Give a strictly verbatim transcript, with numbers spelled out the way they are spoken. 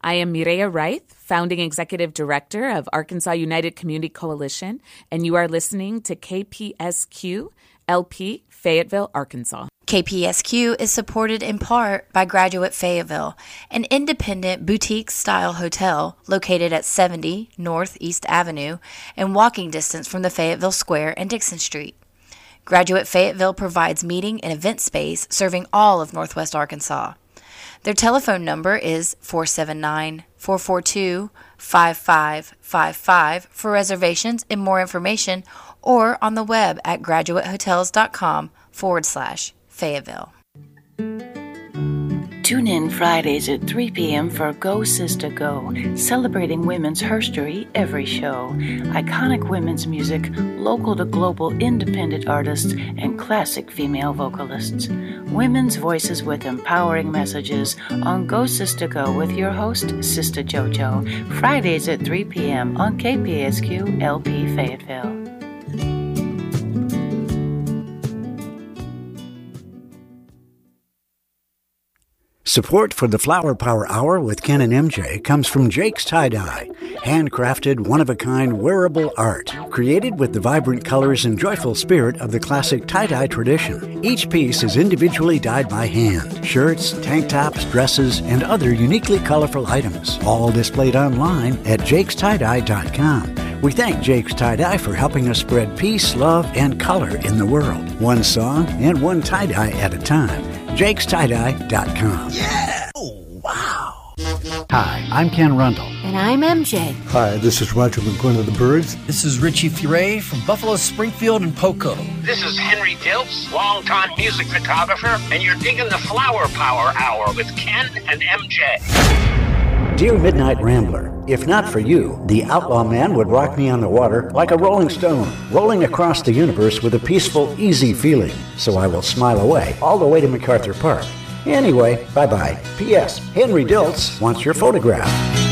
I am Mireya Reith, Founding Executive Director of Arkansas United Community Coalition, and you are listening to K P S Q L P Fayetteville, Arkansas. K P S Q is supported in part by Graduate Fayetteville, an independent boutique-style hotel located at seventy North East Avenue and walking distance from the Fayetteville Square and Dixon Street. Graduate Fayetteville provides meeting and event space serving all of Northwest Arkansas. Their telephone number is four seven nine, four four two, five five five five for reservations and more information, or on the web at graduatehotels.com forward slash Fayetteville. Tune in Fridays at three p.m. for Go Sister Go, celebrating women's herstory every show. Iconic women's music, local to global independent artists, and classic female vocalists. Women's voices with empowering messages on Go Sister Go with your host, Sister JoJo. Fridays at three p.m. on K P S Q L P Fayetteville. Support for the Flower Power Hour with Ken and M J comes from Jake's Tie-Dye, handcrafted, one-of-a-kind wearable art, created with the vibrant colors and joyful spirit of the classic tie-dye tradition. Each piece is individually dyed by hand. Shirts, tank tops, dresses, and other uniquely colorful items, all displayed online at jakes tie dye dot com. We thank Jake's Tie-Dye for helping us spread peace, love, and color in the world. One song and one tie-dye at a time. jakes tie dye dot com. Yeah! Oh, wow! Hi, I'm Ken Rundle. And I'm M J. Hi, this is Roger McGuinn of the Byrds. This is Richie Furay from Buffalo, Springfield, and Poco. This is Henry Diltz, longtime music photographer, and you're digging the Flower Power Hour with Ken and M J. Dear Midnight Rambler, if not for you, the Outlaw Man would rock me on the water like a rolling stone, rolling across the universe with a peaceful, easy feeling. So I will smile away, all the way to MacArthur Park. Anyway, bye-bye. P S. Henry Diltz wants your photograph.